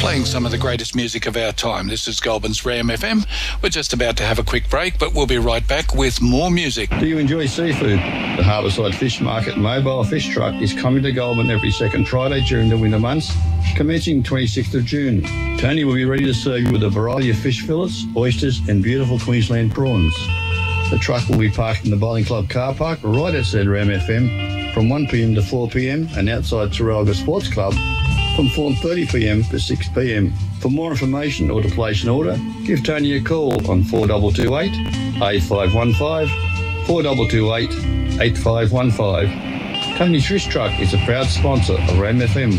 playing some of the greatest music of our time. This is Goulburn's Ram FM. We're just about to have a quick break, but we'll be right back with more music. Do you enjoy seafood? The Harbourside Fish Market mobile fish truck is coming to Goulburn every second Friday during the winter months, commencing 26th of June. Tony will be ready to serve you with a variety of fish fillets, oysters and beautiful Queensland prawns. The truck will be parked in the Bowling Club car park right outside Ram FM from 1pm to 4pm and outside Terralga Sports Club from 4:30pm to 6pm. For more information or to place an order, give Tony a call on 4228 8515, 4228 8515. Tony's Fish Truck is a proud sponsor of Ram FM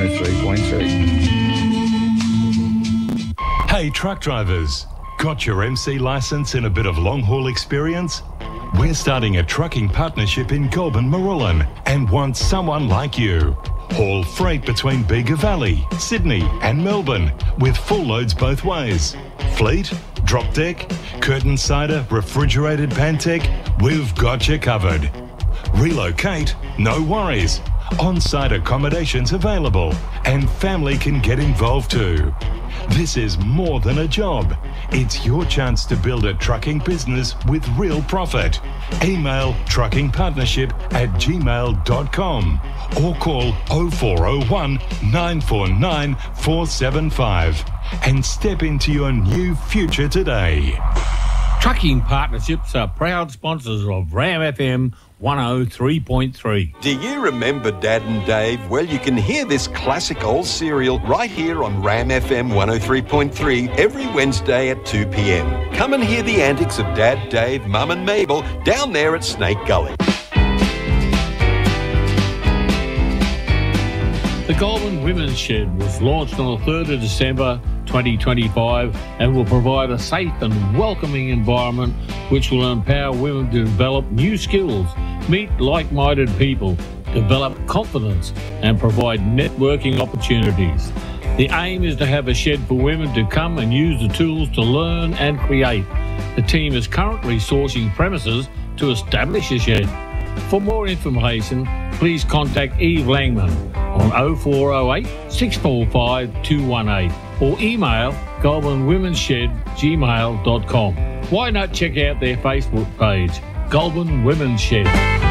103.3. Hey truck drivers, got your MC licence and a bit of long haul experience? We're starting a trucking partnership in Goulburn, Marullan and want someone like you. Haul freight between Bega Valley, Sydney and Melbourne with full loads both ways. Fleet, drop deck, curtain cider, refrigerated Pantech, we've got you covered. Relocate, no worries. On-site accommodations available and family can get involved too. This is more than a job. It's your chance to build a trucking business with real profit. Email truckingpartnership@gmail.com or call 0401 949 475 and step into your new future today. Trucking Partnerships are proud sponsors of Ram FM 103.3. Do you remember Dad and Dave? Well, you can hear this classic old serial right here on Ram FM 103.3 every Wednesday at 2pm. Come and hear the antics of Dad, Dave, Mum and Mabel down there at Snake Gully. The Goulburn Women's Shed was launched on the 3rd of December 2025 and will provide a safe and welcoming environment which will empower women to develop new skills, meet like-minded people, develop confidence and provide networking opportunities. The aim is to have a shed for women to come and use the tools to learn and create. The team is currently sourcing premises to establish a shed. For more information, please contact Eve Langman on 0408 645 218 or email goulburnwomensshed@gmail.com. Why not check out their Facebook page, Goulburn Women's Shed?